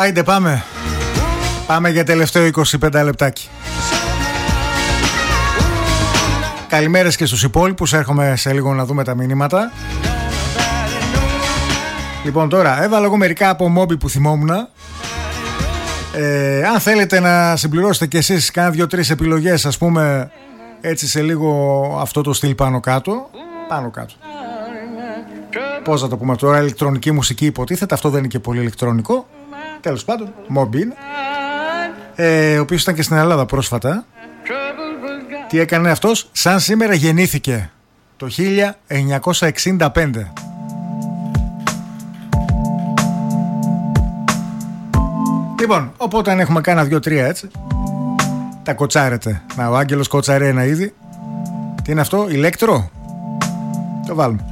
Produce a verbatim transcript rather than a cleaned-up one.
Άιντε πάμε. Πάμε για τελευταίο είκοσι πέντε λεπτάκι. Καλημέρες και στους υπόλοιπους. Έρχομαι σε λίγο να δούμε τα μηνύματα. Λοιπόν, τώρα έβαλα εγώ μερικά από μόμπι που θυμόμουν. ε, Αν θέλετε να συμπληρώσετε κι εσείς κάνα δυο-τρεις επιλογές, ας πούμε, έτσι σε λίγο αυτό το στυλ πάνω κάτω. Πάνω κάτω. Πώς να το πούμε τώρα, ηλεκτρονική μουσική υποτίθεται. Αυτό δεν είναι και πολύ ηλεκτρονικό. Τέλος πάντων, μόμπι είναι, ε, ο οποίος ήταν και στην Ελλάδα πρόσφατα. Τι έκανε αυτός? Σαν σήμερα γεννήθηκε το χίλια εννιακόσια εξήντα πέντε. Λοιπόν, οπότε αν έχουμε κάνα δυο-τρία έτσι, τα κοτσάρετε. Να, ο Άγγελος κοτσαρέ ένα ήδη. Τι είναι αυτό, ηλέκτρο? Το βάλουμε.